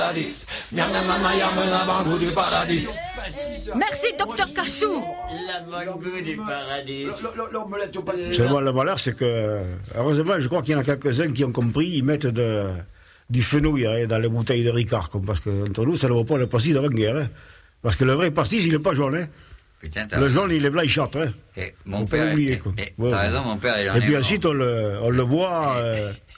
Merci, docteur Cachou. La mangou du paradis. Seulement, le malheur, c'est que, heureusement, je crois qu'il y en a quelques-uns qui ont compris, ils mettent du fenouil dans les bouteilles de Ricard, parce que entre nous, ça ne vaut pas le pastis d'avant-guerre. Hein. Parce que le vrai pastis, il n'est pas jaune. Hein. Putain, le jaune, il est blanc, il chante. Hein. Mon père, oublier, t'as raison, mon père, il en est et puis mort. ensuite, on le boit